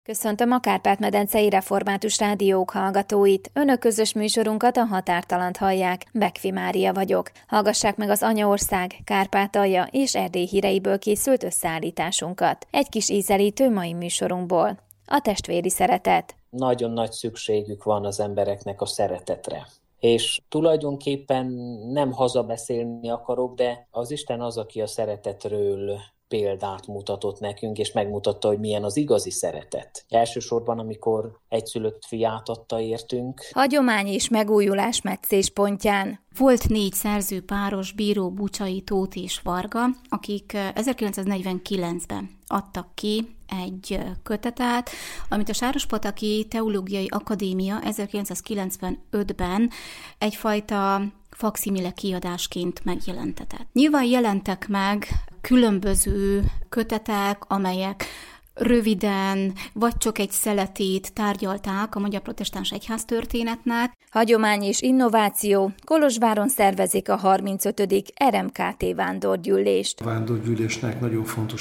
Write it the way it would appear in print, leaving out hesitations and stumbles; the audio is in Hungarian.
Köszöntöm a Kárpát-medencei Református Rádiók hallgatóit. Önök közös műsorunkat, a Határtalant hallják. Bekfi Mária vagyok. Hallgassák meg az Anyaország, Kárpátalja és Erdély híreiből készült összeállításunkat. Egy kis ízelítő mai műsorunkból. A testvéri szeretet. Nagyon nagy szükségük van az embereknek a szeretetre. És tulajdonképpen nem hazabeszélni akarok, de az Isten az, aki a szeretetről példát mutatott nekünk, és megmutatta, hogy milyen az igazi szeretet. Elsősorban, amikor egyszülött fiát adta értünk. Hagyomány és megújulás metszéspontján. Volt 4 szerzőpáros, Bíró, Bucsai, Tóth és Varga, akik 1949-ben adtak ki egy kötetet, amit a Sárospataki Teológiai Akadémia 1995-ben egyfajta fakszimile kiadásként megjelentetett. Nyilván jelentek meg különböző kötetek, amelyek röviden, vagy csak egy szeletét tárgyalták a magyar protestáns egyháztörténetnek. Hagyomány és innováció. Kolozsváron szervezik a 35. RMKT vándorgyűlést. A vándorgyűlésnek nagyon fontos